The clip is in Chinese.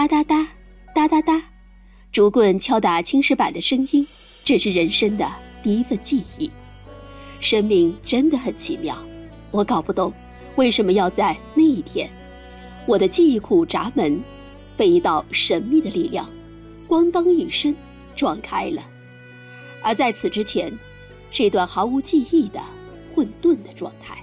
哒哒哒，哒哒哒，竹棍敲打青石板的声音，这是人生的第一份记忆。生命真的很奇妙，我搞不懂为什么要在那一天，我的记忆库闸门被一道神秘的力量咣当一声撞开了，而在此之前是一段毫无记忆的混沌的状态。